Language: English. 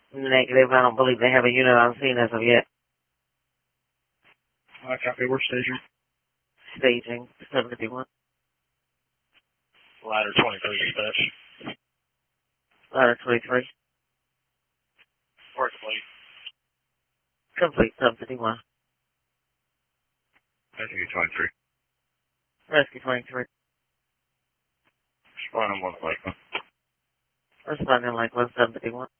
Negative. I don't believe they have a unit on scene as of yet. I copy. We're staging. Staging. 71. Ladder 23 dispatch. Ladder 23. Work complete. Complete. 71. Rescue 23. Rescue 23. Responding 1 Lakeland. Responding like 171.